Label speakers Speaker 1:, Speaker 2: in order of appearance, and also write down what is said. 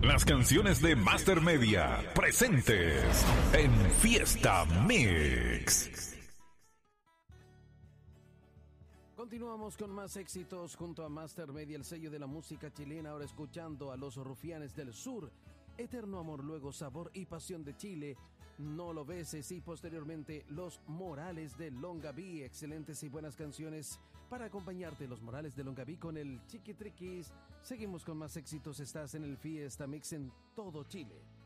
Speaker 1: Las canciones de Master Media presentes en Fiesta Mix.
Speaker 2: Continuamos con más éxitos junto a Master Media, el sello de la música chilena. Ahora escuchando a Los Rufianes del Sur, Eterno Amor, luego Sabor y Pasión de Chile, No lo beses, y posteriormente Los Morales de Longaví. Excelentes y buenas canciones para acompañarte, Los Morales de Longaví con el Chiquitriquis. Seguimos con más éxitos, estás en el Fiesta Mix en todo Chile.